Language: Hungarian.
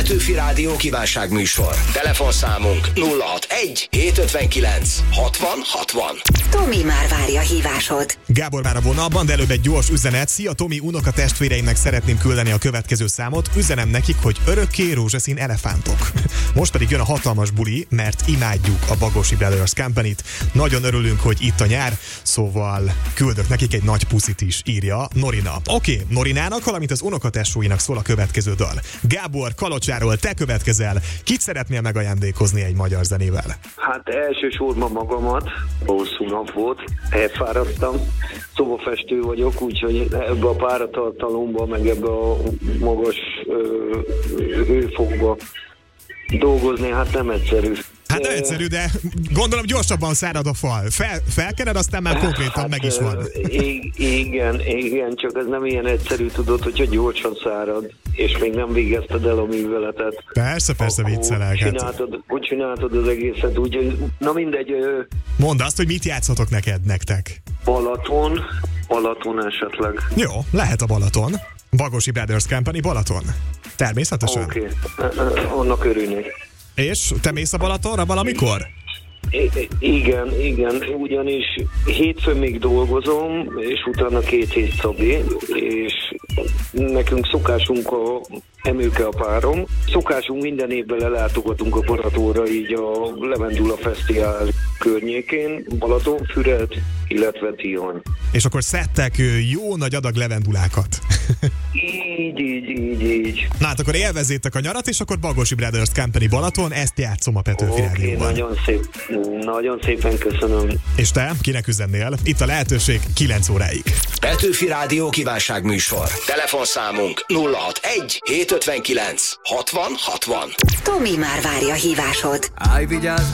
Petőfi Rádió kívánságműsor. Telefonszámunk 061 759 60 60. Tomi már várja hívásod. Gábor már a vonalban, de előbb egy gyors üzenet. Szia Tomi, unoka testvéreimnek szeretném küldeni a következő számot. Üzenem nekik, hogy örökké rózsaszín elefántok. Most pedig jön a hatalmas buli, mert imádjuk a Bagosi Brothers Company-t. Nagyon örülünk, hogy itt a nyár, szóval küldök nekik egy nagy puszit is, írja Norina. Oké, Norinának, valamint az unokatesóinak szól a következő dal. Gábor, Kalocsáról te következel. Kit szeretnél megajándékozni egy magyar zenével? Hát elsősorban magamat, hosszú nap volt, elfáradtam, szobafestő vagyok, úgyhogy ebbe a páratartalomba, meg ebbe a magas hőfokba dolgozni, hát nem egyszerű. Hát nem egyszerű, de gondolom gyorsabban szárad a fal. Felkened, aztán már konkrétan hát, meg is van. Igen, csak ez nem ilyen egyszerű, tudod, hogyha gyorsan szárad, és még nem végezted el a műveletet. Persze, viccelek. Úgy csináltad az egészet, úgyhogy, na mindegy. Mondd azt, hogy mit játszhatok nektek. Balaton esetleg. Jó, lehet a Balaton. Bagosi Brothers Company, Balaton. Természetesen. Oké, annak örülnék. És te mész a Balatonra valamikor? Igen, ugyanis hétfőn még dolgozom, és utána 2 hét szabi, és nekünk szokásunk Emőke a párom. Szokásunk minden évben lelátogatunk a Balatonra, így a Levendula Fesztivál környékén, Balatonfüred, illetve Tihany. És akkor szedtek jó nagy adag levendulákat. Így. Na hát akkor élvezzétek a nyarat, és akkor Bagosi Brothers Company Balaton, ezt játszom a Petőfi Rádióban. Nagyon szépen köszönöm. És te, kinek üzennél? Itt a lehetőség 9 óráig. Petőfi Rádió kívánságműsor. Telefonszámunk 061 759 60 60. Tomi már várja hívásod. Állj, vigyázz,